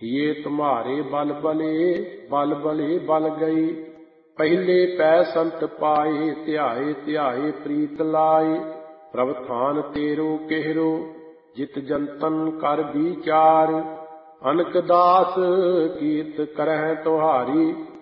ये तुम्हारे बल बले बल बले बल गई। पहले पै संत पाए ध्याए ध्याए प्रीत लाए। प्रभ थान तेरो केहरो जित जंतन कर विचार। अनक दास कीर्त करह तुहारी